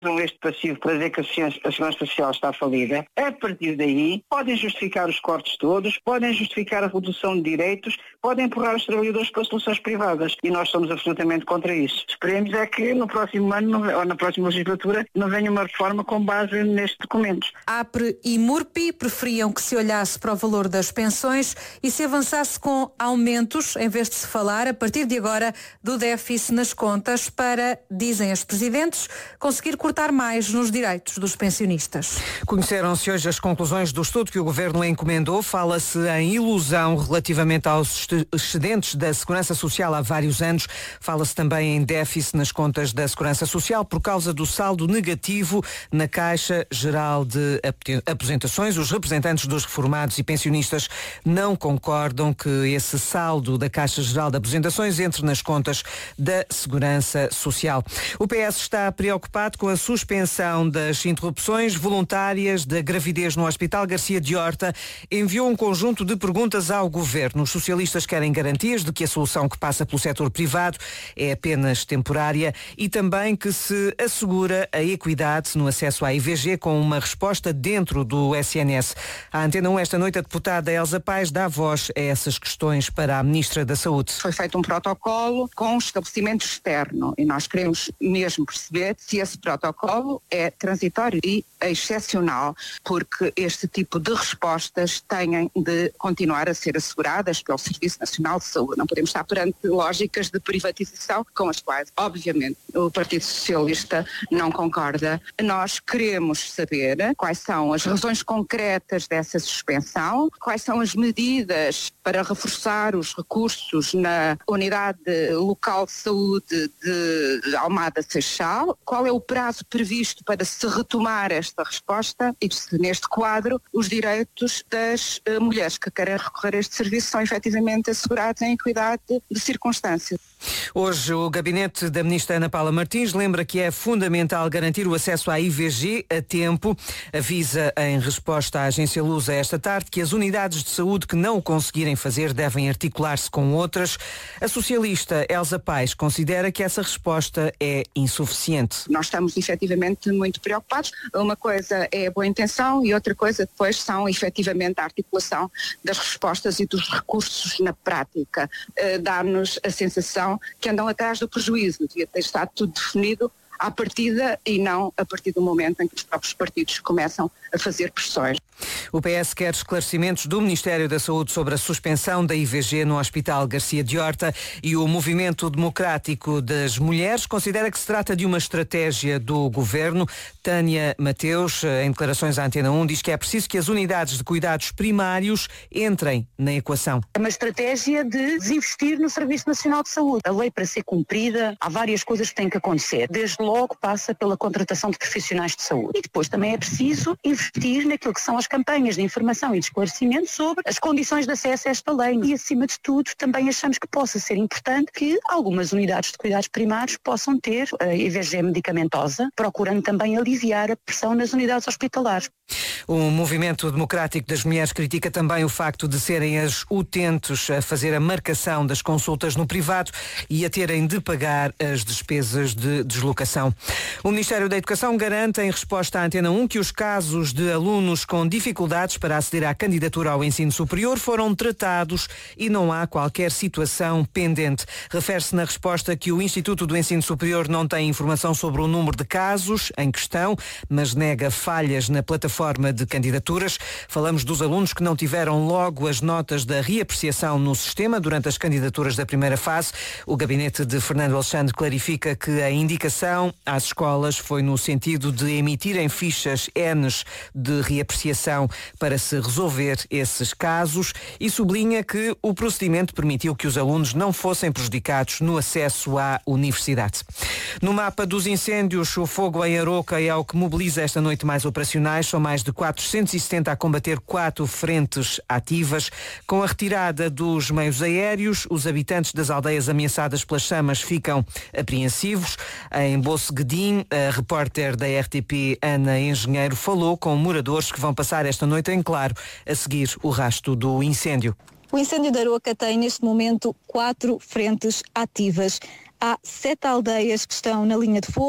este passivo para dizer que a Segurança Social está falida, a partir daí podem justificar os cortes todos, podem justificar a redução de direitos, podem empurrar os trabalhadores para soluções privadas e nós somos absolutamente contra isso. Esperemos é que no próximo ano ou na próxima legislatura não venha uma reforma com base nestes documentos. APRE e MURPI preferiam que se olhasse para o valor das pensões e se avançasse com aumentos, em vez de se falar, a partir de agora, do déficit nas contas para, dizem as presidentes, conseguir cortar mais nos direitos dos pensionistas. Conheceram-se hoje as conclusões do estudo que o Governo encomendou. Fala-se em ilusão relativamente aos excedentes da Segurança Social há vários anos. Fala-se também em déficit nas contas da Segurança Social por causa do saldo negativo na Caixa Geral de Aposentações. Os representantes dos reformados e pensionistas não concordam que esse saldo da Caixa Geral de Aposentações entre nas contas da Segurança Social. O PS está preocupado com a suspensão das interrupções voluntárias da gravidez no Hospital Garcia de Horta. Enviou um conjunto de perguntas ao Governo. Os socialistas querem garantias de que a solução que passa pelo setor privado é apenas temporária e também que se assegura a equidade no acesso à IVG com uma resposta dentro do SNS. À Antena 1 esta noite a deputada Elsa Paes dá voz a essas questões para a Ministra da Saúde. Foi feito um protocolo com um estabelecimento externo e nós queremos mesmo perceber se esse protocolo é transitório e excepcional, porque este tipo de respostas têm de continuar a ser asseguradas pelo Serviço Nacional de Saúde. Não podemos estar perante lógicas de privatização com as quais, obviamente, o Partido Socialista não concorda. Nós queremos saber quais são as razões concretas dessa suspensão, quais são as medidas para reforçar os recursos na Unidade Local de Saúde de Almada Seixal, qual é o prazo previsto para se retomar esta resposta e se neste quadro os direitos das mulheres que querem recorrer a este serviço são efetivamente assegurados em igualdade de circunstâncias. Hoje o gabinete da ministra Ana Paula Martins lembra que é fundamental garantir o acesso à IVG a tempo. Avisa em resposta à agência Lusa esta tarde que as unidades de saúde que não o conseguirem fazer devem articular-se com outras. A socialista Elsa Paes considera que essa resposta é insuficiente. Nós estamos efetivamente muito preocupados. Uma coisa é a boa intenção e outra coisa depois são efetivamente a articulação das respostas e dos recursos na prática. Dá-nos a sensação que andam atrás do prejuízo. Devia ter estado tudo definido à partida e não a partir do momento em que os próprios partidos começam a fazer pressões. O PS quer esclarecimentos do Ministério da Saúde sobre a suspensão da IVG no Hospital Garcia de Horta e o Movimento Democrático das Mulheres considera que se trata de uma estratégia do Governo. Tânia Mateus, em declarações à Antena 1, diz que é preciso que as unidades de cuidados primários entrem na equação. É uma estratégia de desinvestir no Serviço Nacional de Saúde. A lei, para ser cumprida, há várias coisas que têm que acontecer. Desde logo passa pela contratação de profissionais de saúde. E depois também é preciso investir naquilo que são as campanhas de informação e de esclarecimento sobre as condições de acesso a esta lei. E, acima de tudo, também achamos que possa ser importante que algumas unidades de cuidados primários possam ter a IVG medicamentosa, procurando também aliviar a pressão nas unidades hospitalares. O Movimento Democrático das Mulheres critica também o facto de serem as utentes a fazer a marcação das consultas no privado e a terem de pagar as despesas de deslocação. O Ministério da Educação garante, em resposta à Antena 1, que os casos de alunos com dificuldades para aceder à candidatura ao ensino superior foram tratados e não há qualquer situação pendente. Refere-se na resposta que o Instituto do Ensino Superior não tem informação sobre o número de casos em questão, mas nega falhas na plataforma de candidaturas. Falamos dos alunos que não tiveram logo as notas da reapreciação no sistema durante as candidaturas da primeira fase. O gabinete de Fernando Alexandre clarifica que a indicação às escolas foi no sentido de emitirem fichas N de reapreciação para se resolver esses casos e sublinha que o procedimento permitiu que os alunos não fossem prejudicados no acesso à universidade. No mapa dos incêndios, o fogo em Aroca é o que mobiliza esta noite mais operacionais. São mais de 470 a combater 4 frentes ativas. Com a retirada dos meios aéreos, os habitantes das aldeias ameaçadas pelas chamas ficam apreensivos. Em Boceguedim, a repórter da RTP, Ana Engenheiro, falou com moradores que vão passar esta noite em claro a seguir o rastro do incêndio. O incêndio da Aroca tem neste momento 4 frentes ativas. Há 7 aldeias que estão na linha de fogo,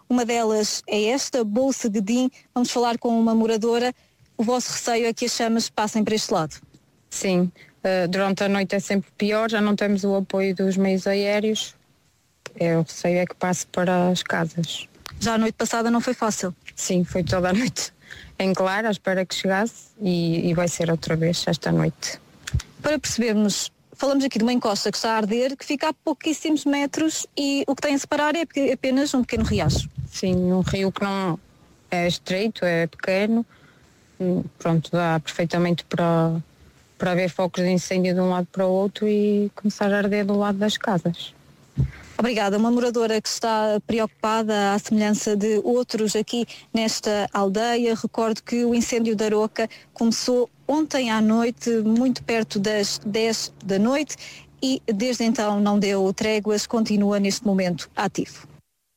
Uma delas é esta, Bolsa de Guedim. Vamos falar com uma moradora. O vosso receio é que as chamas passem para este lado? Sim, durante a noite é sempre pior, já não temos o apoio dos meios aéreos. O receio é que passe para as casas. Já a noite passada não foi fácil? Sim, foi toda a noite em claro, à espera que chegasse e vai ser outra vez esta noite. Para percebermos, falamos aqui de uma encosta que está a arder, que fica a pouquíssimos metros e o que tem a separar é apenas um pequeno riacho. Sim, um rio que não é estreito, é pequeno, pronto, dá perfeitamente para haver focos de incêndio de um lado para o outro e começar a arder do lado das casas. Obrigada. Uma moradora que está preocupada à semelhança de outros aqui nesta aldeia. Recordo que o incêndio da Aroca começou ontem à noite, muito perto das 10 da noite e desde então não deu tréguas, continua neste momento ativo.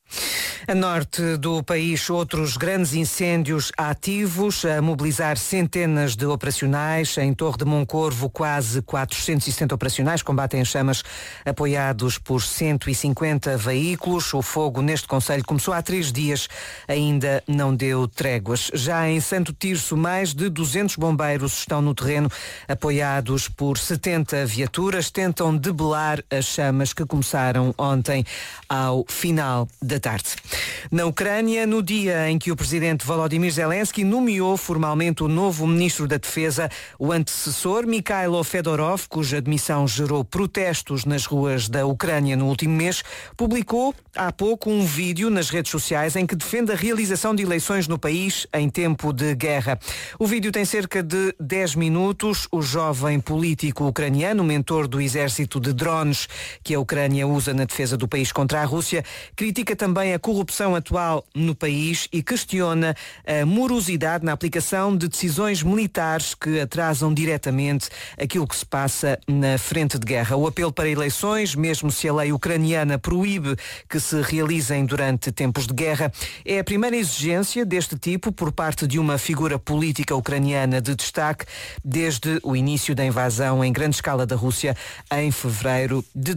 A norte do país, outros grandes incêndios ativos, a mobilizar centenas de operacionais. Em Torre de Moncorvo, quase 470 operacionais combatem as chamas, apoiados por 150 veículos. O fogo neste concelho começou há 3 dias, ainda não deu tréguas. Já em Santo Tirso, mais de 200 bombeiros estão no terreno, apoiados por 70 viaturas. Tentam debelar as chamas que começaram ontem ao final da tarde. Na Ucrânia, no dia em que o presidente Volodymyr Zelensky nomeou formalmente o novo ministro da Defesa, o antecessor Mikhailo Fedorov, cuja admissão gerou protestos nas ruas da Ucrânia no último mês, publicou há pouco um vídeo nas redes sociais em que defende a realização de eleições no país em tempo de guerra. O vídeo tem cerca de 10 minutos. O jovem político ucraniano, mentor do exército de drones que a Ucrânia usa na defesa do país contra a Rússia, critica também a corrupção atual no país e questiona a morosidade na aplicação de decisões militares que atrasam diretamente aquilo que se passa na frente de guerra. O apelo para eleições, mesmo se a lei ucraniana proíbe que se realizem durante tempos de guerra, é a primeira exigência deste tipo por parte de uma figura política ucraniana de destaque desde o início da invasão em grande escala da Rússia em fevereiro de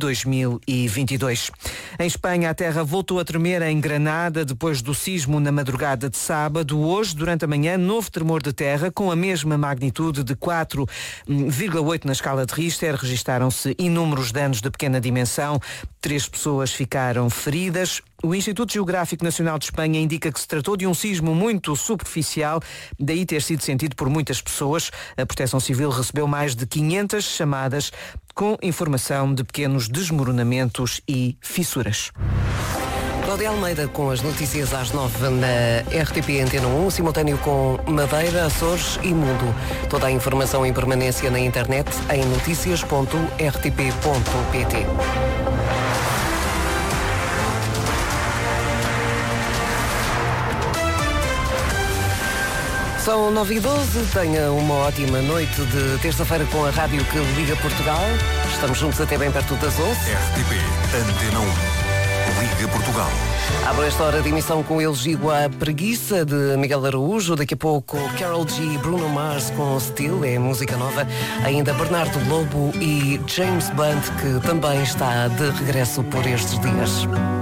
2022. Em Espanha, a terra voltou a tremer em Granada depois do sismo na madrugada de sábado. Hoje, durante a manhã, novo tremor de terra com a mesma magnitude de 4,8 na escala de Richter. Registaram-se inúmeros danos de pequena dimensão. 3 pessoas ficaram feridas. O Instituto Geográfico Nacional de Espanha indica que se tratou de um sismo muito superficial, daí ter sido sentido por muitas pessoas. A Proteção Civil recebeu mais de 500 chamadas com informação de pequenos desmoronamentos e fissuras. Cláudia Almeida com as notícias às 9 na RTP Antena 1, simultâneo com Madeira, Açores e Mundo. Toda a informação em permanência na internet em noticias.rtp.pt. São 9h12, tenha uma ótima noite de terça-feira com a rádio que liga Portugal. Estamos juntos até bem perto das 11. RTP Antena 1. Liga Portugal. Abro esta hora de emissão com o elogio à preguiça de Miguel Araújo. Daqui a pouco Karol G e Bruno Mars com Still, é música nova. Ainda Bernardo Lobo e James Blunt, que também está de regresso por estes dias.